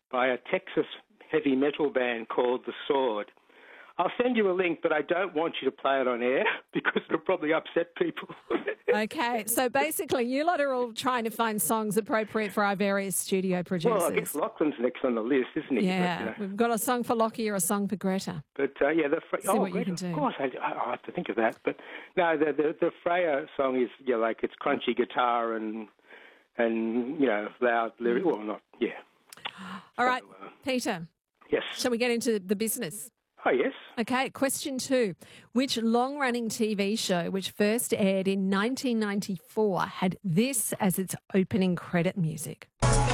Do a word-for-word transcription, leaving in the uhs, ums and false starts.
by a Texas heavy metal band called The Sword. I'll send you a link, but I don't want you to play it on air because it'll probably upset people. Okay, so basically you lot are all trying to find songs appropriate for our various studio producers. Well, I guess Lachlan's next on the list, isn't he? Yeah, but, you know. we've got a song for Lockie or a song for Greta. But, uh, yeah, the... Fre- See oh, what you Greta, can do. Of course, I, I have to think of that. But, no, the the, the Freya song is, yeah, like it's crunchy guitar and, and you know, loud lyric. Well, not, yeah. All right, so, uh, Peter. Yes. Shall we get into the business? Oh, yes. Okay, question two. Which long-running T V show, which first aired in nineteen ninety-four, had this as its opening credit music?